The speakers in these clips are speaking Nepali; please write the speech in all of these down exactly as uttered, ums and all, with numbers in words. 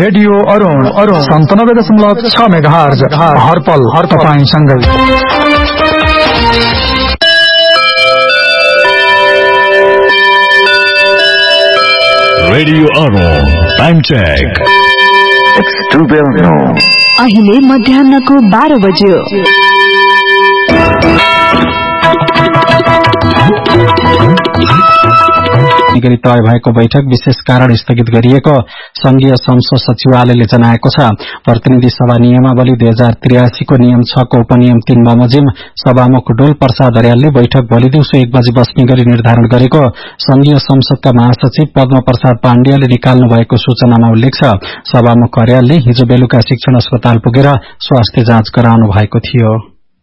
रेडियो अरुण अरुण सन्तानब्बे दशमलव छ मेगाहर्ज हरपल हर तपाईंसँगै। रेडियो अरुण टाइम चेक अहिले मध्याहको बाह्र बज्यो। गरी तय भएको बैठक विशेष कारण स्थगित गरिएको संघीय संसद सचिवालयले जनाएको छ। प्रतिनिधि सभा नियमावली दुई हजार त्रियासी को नियम छ को उपनियम तीन बमोजिम सभामुख डोल प्रसाद अर्यालले बैठक भोलि दिउँसो एक बजी बस्ने गरी निर्धारण गरेको संघीय संसदका महासचिव पद्म प्रसाद पाण्डेले निकाल्नु भएको सूचनामा उल्लेख छ। सभामुख अर्यालले हिजो बेलुका शिक्षण अस्पताल पुगेर स्वास्थ्य जाँच गराउनु भएको थियो।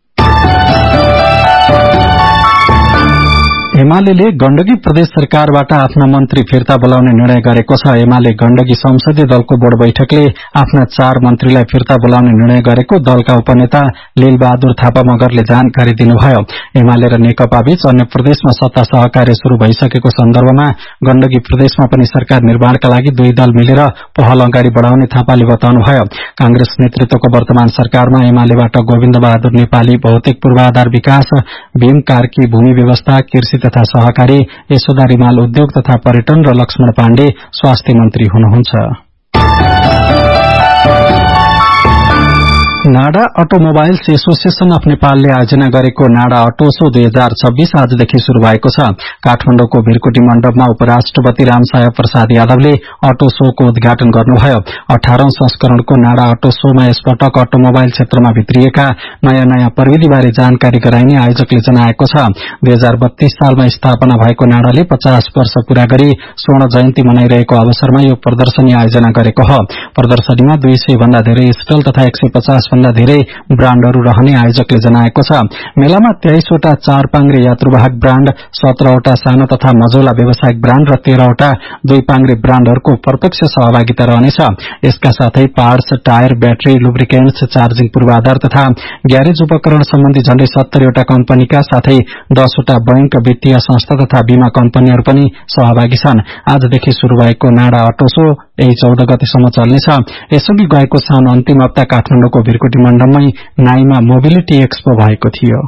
एमाले गण्डकी प्रदेश सरकारबाट आफ्ना मन्त्री फिर्ता बोलाउने निर्णय गरेको छ। एमाले गण्डकी संसदीय दलको बोर्ड बैठकले आफ्ना चार मन्त्रीलाई फिर्ता बोलाउने निर्णय गरेको दलका उपनेता लीलबहादुर थापा मगरले जानकारी दिनुभयो। एमाले र नेकपा बीच अन्य प्रदेशमा सत्ता सहकार्य शुरू भइसकेको सन्दर्भमा गण्डकी प्रदेशमा पनि सरकार निर्माणका लागि दुई दल मिलेर पहल अगाडि बढ़ाउने थापाले बताउनुभयो। कांग्रेस नेतृत्वको वर्तमान सरकारमा एमालेबाट गोविन्द बहादुर नेपाली भौतिक पूर्वाधार विकास, भीम कार्की भूमि व्यवस्था, कृषि तथा सहकारी, यशोदा रिमाल उद्योग तथा पर्यटन र लक्ष्मण पाण्डे स्वास्थ्य मन्त्री हुनुहुन्छ। नाडा अटोमोबाइल्स एसोसिएशन अफ नेपालले आयोजना गरेको नाडा अटो शो दुई हजार छब्बीस आजदेखि शुरू भएको छ। काठमाडौँको भिरकोटी मण्डपमा उपराष्ट्रपति रामसाय प्रसाद यादवले अटो शोको उद्घाटन गर्नुभयो। अठारौं संस्करणको नाडा अटो शोमा यसपटक अटोमोबाइल क्षेत्रमा भित्रिएका नयाँ नयाँ प्रविधिबारे जानकारी गराइने आयोजकले जनाएको छ। दुई हजार बत्तीस सालमा स्थापना भएको नाडाले पचास वर्ष पूरा गरी स्वर्ण जयन्ती मनाइरहेको अवसरमा यो प्रदर्शनी आयोजना गरेको हो। प्रदर्शनीमा दुई सय भन्दा धेरै स्टल तथा एक सय पचास भन्दा धेरै ब्राण्डहरू रहने आयोजकले जनाएको छ। मेलामा तेइसवटा चार पाङ्ग्रे यात्रुवाहक ब्राण्ड, सत्रहवटा सानो तथा मझौला व्यावसायिक ब्राण्ड र तेह्रवटा दुई पाङ्ग्रे ब्राण्डहरूको प्रत्यक्ष सहभागिता रहनेछ। यसका साथै parts, tyre, battery, lubricants, charging पूर्वाधार तथा ग्यारेज उपकरण सम्बन्धी झण्डै सत्तरीवटा कम्पनीका साथै दसवटा बैंक, वित्तीय संस्था तथा बीमा कम्पनीहरू पनि सहभागी छन्। आजदेखि शुरू भएको नाडा अटो शो यही चौध गतेसम्म चल्नेछ। यसअघि गएको साउन अन्तिम हप्ता काठमाडौँको भिरकोटी मण्डपमै नाइमा मोबिलिटी एक्सपो भएको थियो।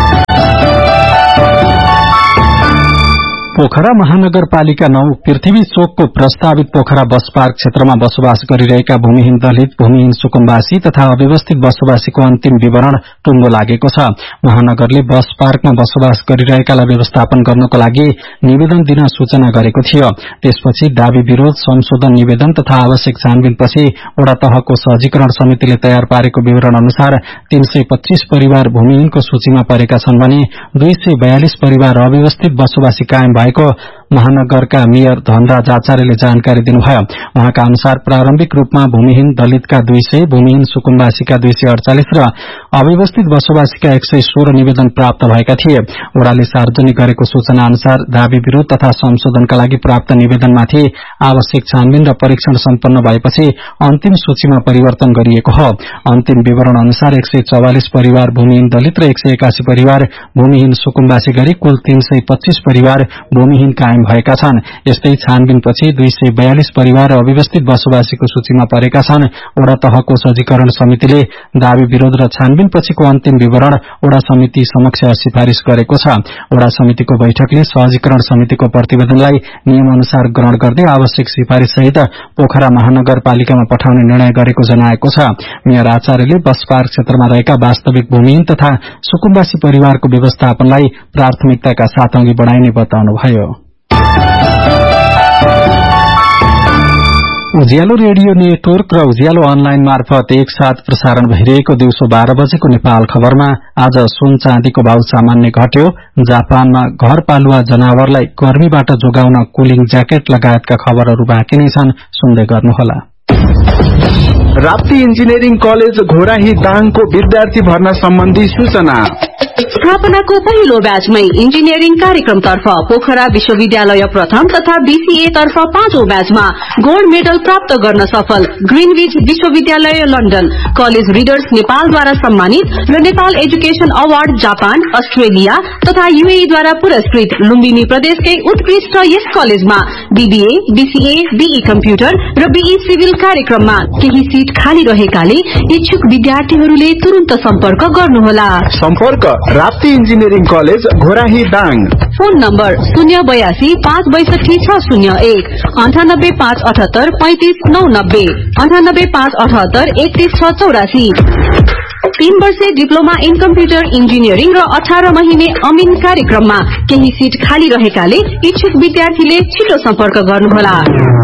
पोखरा महानगरपालिका नौ पृथ्वी चोकको प्रस्तावित पोखरा बस पार्क क्षेत्रमा बसोबास गरिरहेका भूमिहीन दलित, भूमिहीन सुकुम्बासी तथा अव्यवस्थित बसोबासीको अन्तिम विवरण टुङ्गो लागेको छ। महानगरले बस पार्कमा बसोबास गरिरहेकालाई व्यवस्थापन गर्नको लागि निवेदन दिन सूचना गरेको थियो। त्यसपछि दावी विरोध, संशोधन निवेदन तथा आवश्यक छानबिनपछि वडा तहको सहजीकरण समितिले तयार पारेको विवरण अनुसार तीन सय पच्चीस परिवार भूमिहीनको सूचीमा परेका छन् भने दुई सय बयालिस परिवार अव्यवस्थित बसोबासी कायम भएको महानगरका मेयर धनराज आचार्यले जानकारी दिनुभयो। उहाँका अनुसार प्रारम्भिक रूपमा भूमिहीन दलितका दुई सय, भूमिहीन सुकुम्बासीका दुई सय अडचालिस र अव्यवस्थित बसोबासीका एक सय सोह्र निवेदन प्राप्त भएका थिए। वडाले सार्वजनिक गरेको सूचना अनुसार दावी विरोध तथा संशोधनका लागि प्राप्त निवेदनमाथि आवश्यक छानबिन र परीक्षण सम्पन्न भएपछि अन्तिम सूचीमा परिवर्तन गरिएको हो। अन्तिम विवरण अनुसार एक सय चौवालिस परिवार भूमिहीन दलित र एक सय एकासी परिवार भूमिहीन सुकुम्बासी गरी कुल तीन सय पच्चीस परिवार भूमिहीन कायम भएका छन्। यस्तै छानबिनपछि दुई सय बयालिस परिवार अव्यवस्थित बसोबासीको सूचीमा परेका छन्। वडा तहको सहजीकरण समितिले दावी विरोध र छानबिनपछिको अन्तिम विवरण वडा समिति समक्ष सिफारिश गरेको छ। वडा समितिको बैठकले सहजीकरण समितिको प्रतिवेदनलाई नियम अनुसार ग्रहण गर्दै आवश्यक सिफारिश सहित पोखरा महानगरपालिकामा पठाउने निर्णय गरेको जनाएको छ। मेयर आचार्यले बस पार्क क्षेत्रमा रहेका वास्तविक भूमिहीन तथा सुकुम्बासी परिवारको व्यवस्थापनलाई प्राथमिकताका साथ अघि बढ़ाइने बताउनुभयो। उज्यालो रेडियो नेटवर्क र उज्यालो अनलाइन मार्फत एक साथ प्रसारण भइरहेको दिउँसो बाह्र बजेको नेपाल खबरमा आज सुन चाँदीको भाव सामान्य घट्यो। जापानमा घरपालुवा जनावरलाई गर्मीबाट जोगाउन कुलिङ ज्याकेट लगायतका खबरहरू बाँकी नै छन्, सुन्दै गर्नुहोला। राप्ती इन्जिनियरिङ कलेज घोराही दाङको विद्यार्थी भर्ना सम्बन्धी सूचना। स्थापनाको पहिलो ब्याचमै इन्जिनियरिङ कार्यक्रमतर्फ पोखरा विश्वविद्यालय प्रथम तथा बीसीए तर्फ पाँचौं ब्याचमा गोल्ड मेडल प्राप्त गर्न सफल ग्रीनविच विश्वविद्यालय लन्डन कलेज रिडर्स नेपालद्वारा सम्मानित र Nepal education award Japan Australia तथा यूएई द्वारा पुरस्कृत लुम्बिनी प्रदेशकै उत्कृष्ट यस कलेजमा बीबीए बीसीए बीई कम्प्युटर र बीई सिभिल कार्यक्रममा केही सीट खाली रहेकाले इच्छुक विद्यार्थीहरूले तुरन्त सम्पर्क गर्नुहोला। सम्पर्क Rapti engineering college Ghorahi Dang. Phone number शून्य बयासी पाँच बैसठी छ शून्य एक अन्ठानब्बे पाँच अठहत्तर पैंतिस नौ नब्बे अन्ठानब्बे पाँच अठहत्तर एकतीस छ चौरासी। तीन वर्षे डिप्लोमा इन कम्प्युटर इन्जिनियरिङ र अठार महिने अमिन कार्यक्रममा केही सीट खाली रहेकाले इच्छुक विद्यार्थीले छिटो सम्पर्क गर्नुहोला।